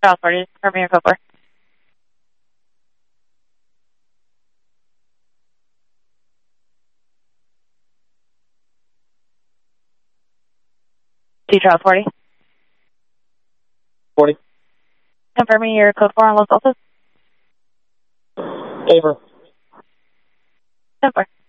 Charles 40, confirming your code 4. T Charles 40. 40. Confirming your code 4 on Los Altos. Over. 10-4.